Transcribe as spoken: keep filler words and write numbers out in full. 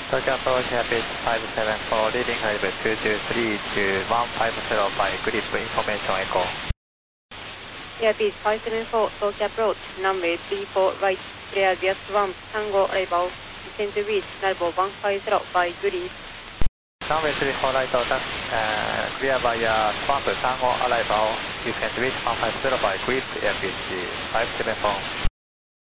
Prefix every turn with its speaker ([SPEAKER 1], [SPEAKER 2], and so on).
[SPEAKER 1] Tokyo approach Airbus five seven four, leading level two two three to one five zero by grip information echo.
[SPEAKER 2] Airbus five seven four, Tokyo approach, runway three four right, clear Vias one, Tango arrival, descend to reach level one five zero by grip.
[SPEAKER 1] Runway three four right, tax, uh, clear via swamp, Tango arrival, descend to reach one five zero by grip, Airbus five seven four.